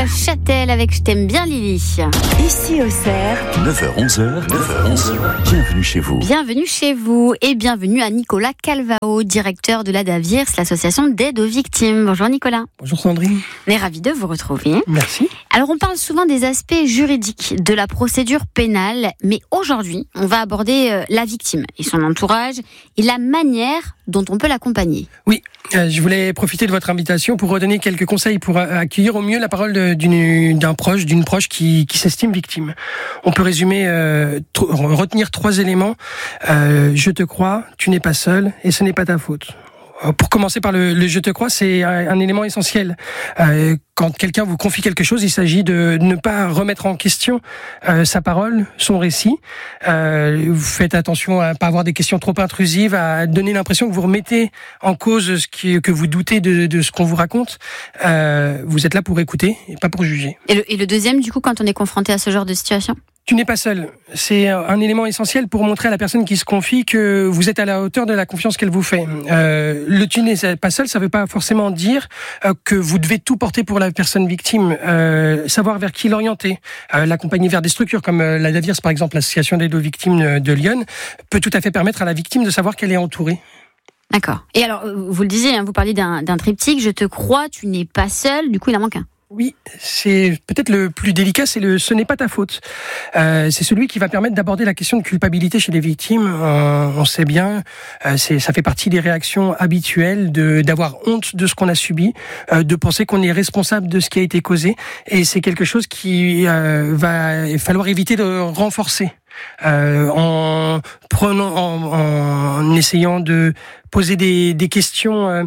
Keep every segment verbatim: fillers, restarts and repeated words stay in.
Châtel avec Je t'aime bien Lily. Ici au Cerf, neuf heures onze, neuf heures onze, bienvenue chez vous. Bienvenue chez vous et bienvenue à Nicolas Calvao, directeur de l'A D A V I R S, l'association d'aide aux victimes. Bonjour Nicolas. Bonjour Sandrine. On est ravis de vous retrouver. Merci. Alors on parle souvent des aspects juridiques de la procédure pénale, mais aujourd'hui on va aborder la victime et son entourage et la manière dont on peut l'accompagner. Oui, euh, je voulais profiter de votre invitation pour redonner quelques conseils pour euh, accueillir au mieux la parole de, d'une, d'un proche, d'une proche qui, qui s'estime victime. On peut résumer, euh, t- retenir trois éléments. Euh, je te crois, tu n'es pas seul et ce n'est pas ta faute. Pour commencer par le, le je te crois, c'est un élément essentiel. Euh, quand quelqu'un vous confie quelque chose, il s'agit de ne pas remettre en question euh, sa parole, son récit. Euh, vous faites attention à ne pas avoir des questions trop intrusives, à donner l'impression que vous remettez en cause ce qui, que vous doutez de, de ce qu'on vous raconte. Euh, vous êtes là pour écouter et pas pour juger. Et le, et le deuxième, du coup, quand on est confronté à ce genre de situation ? Tu n'es pas seul. C'est un élément essentiel pour montrer à la personne qui se confie que vous êtes à la hauteur de la confiance qu'elle vous fait. Euh, le tu n'es pas seul, ça ne veut pas forcément dire euh, que vous devez tout porter pour la personne victime. Euh, savoir vers qui l'orienter, euh, l'accompagner vers des structures comme euh, l'A D A V I R S, par exemple, l'association d'aide aux victimes de Lyon, peut tout à fait permettre à la victime de savoir qu'elle est entourée. D'accord. Et alors, vous le disiez, hein, vous parliez d'un, d'un triptyque, je te crois, tu n'es pas seul, du coup il en manque un. Oui, c'est peut-être le plus délicat, c'est le « ce n'est pas ta faute ». Euh, c'est celui qui va permettre d'aborder la question de culpabilité chez les victimes. Euh, on sait bien, euh, c'est, ça fait partie des réactions habituelles de, d'avoir honte de ce qu'on a subi, euh, de penser qu'on est responsable de ce qui a été causé. Et c'est quelque chose qui euh, va falloir éviter de renforcer. Euh, en prenant, en, en essayant de poser des, des questions euh,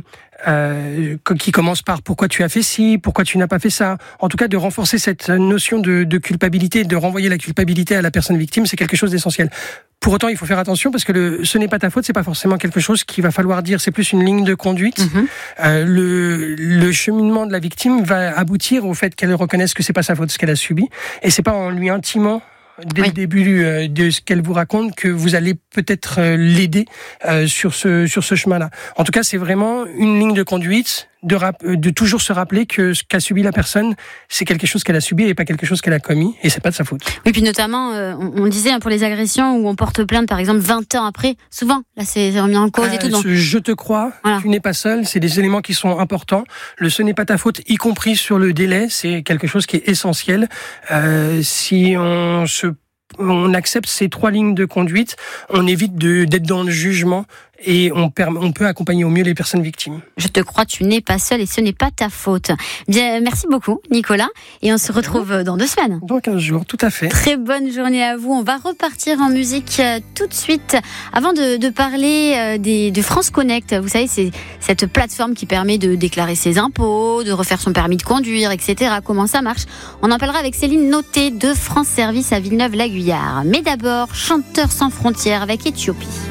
euh, qui commencent par pourquoi tu as fait ci, pourquoi tu n'as pas fait ça. En tout cas, de renforcer cette notion de, de culpabilité, de renvoyer la culpabilité à la personne victime, c'est quelque chose d'essentiel. Pour autant, il faut faire attention parce que le, ce n'est pas ta faute, c'est pas forcément quelque chose qu'il va falloir dire. C'est plus une ligne de conduite. Mmh. Euh, le, le cheminement de la victime va aboutir au fait qu'elle reconnaisse que c'est pas sa faute ce qu'elle a subi, et c'est pas en lui intimant dès oui. le début euh, de ce qu'elle vous raconte que vous allez peut-être euh, l'aider euh, sur ce sur ce chemin-là. En tout cas, c'est vraiment une ligne de conduite de rap- de toujours se rappeler que ce qu'a subi la personne, c'est quelque chose qu'elle a subi et pas quelque chose qu'elle a commis, et c'est pas de sa faute. Oui, puis notamment, euh, on, on disait hein, pour les agressions où on porte plainte, par exemple, vingt ans après, souvent, là, c'est, c'est remis en cause euh, et tout. Donc... Ce je te crois, voilà. Tu n'es pas seul, c'est des éléments qui sont importants. Le ce n'est pas ta faute, y compris sur le délai, c'est quelque chose qui est essentiel. Euh, si on se on accepte ces trois lignes de conduite, on évite de, d'être dans le jugement et on, permet, on peut accompagner au mieux les personnes victimes. Je te crois, tu n'es pas seul et ce n'est pas ta faute. Bien, merci beaucoup Nicolas, et on se retrouve dans deux semaines. Dans quinze jours, tout à fait. Très bonne journée à vous. On va repartir en musique tout de suite. Avant de, de parler des, de France Connect, vous savez, c'est cette plateforme qui permet de déclarer ses impôts, de refaire son permis de conduire, et cetera. Comment ça marche ? On en parlera avec Céline Noté de France Service à Villeneuve-la-Guyard. Mais d'abord, Chanteurs sans frontières avec Éthiopie.